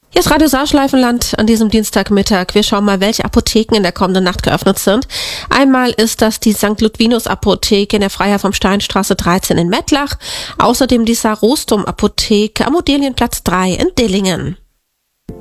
Hier ist Radio Saarschleifenland an diesem Dienstagmittag. Wir schauen mal, welche Apotheken in der kommenden Nacht geöffnet sind. Einmal ist das die St. Ludwinus Apotheke in der Freiherr vom Steinstraße 13 in Mettlach. Außerdem die Saarostum Apotheke am Odelienplatz 3 in Dillingen.